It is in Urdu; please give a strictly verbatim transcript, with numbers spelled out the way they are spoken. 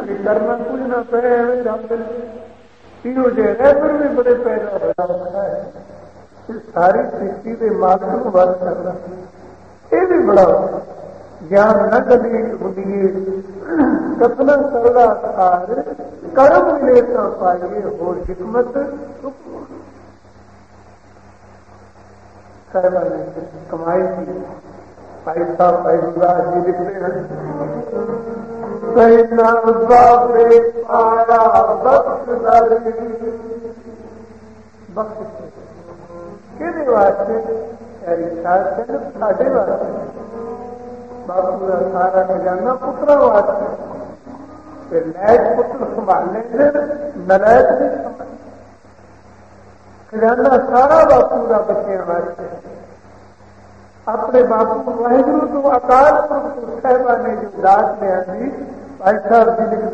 کرنا کچھ نہ پے رب یہ ریفر بھی بڑے پیدا ہوا ہے ساری سرشٹی کے مالک کو ورد کرنا یہ بھی بڑا جان نہ کبھی ہوئی کتنا سردا کار کرم ملے تو پائیے اور حکمت صاحبہ نے کمائی کی بھائی صاحب بھائی گزار جی لکھتے ہیں سیدنا باپ نے پایا بخش داری بخش کہ واسطے ساڈے واسطے باپو کا سارا خزانہ پترا واسطے لائق پتر سنبھالنے سے نلائق نہیں سنبھال خزانہ سارا باپو کا بچے واسطے اپنے باپو واحد تو اکال پورکھ صاحبہ نے جو داد لیا بھائی صاحب جی